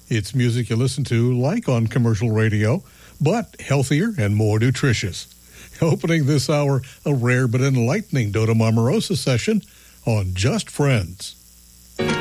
It's music you listen to like on commercial radio, but healthier and more nutritious. Opening this hour, a rare but enlightening Dota Marmarosa session on Just Friends.